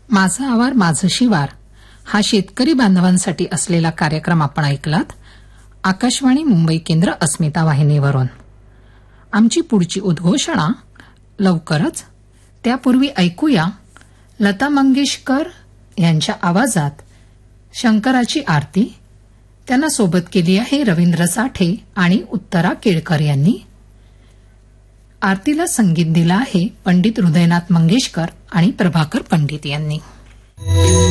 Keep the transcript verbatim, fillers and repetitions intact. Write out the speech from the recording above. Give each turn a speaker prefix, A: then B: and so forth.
A: माझं आवार माझं शिवार हा शेतकरी बांधवांसाठी असलेला कार्यक्रम आपण ऐकलात आकाशवाणी मुंबई केंद्र अस्मिता वाहिनीवरून. आमची पुढची उद्घोषणा लवकरच. त्यापूर्वी ऐकूया लता मंगेशकर यांच्या आवाजात शंकराची आरती. त्यांना सोबत केली आहे रवींद्र साठे आणि उत्तरा केळकर यांनी. आरतीला संगीत दिलं आहे पंडित हृदयनाथ मंगेशकर आणि प्रभाकर पंडित यांनी.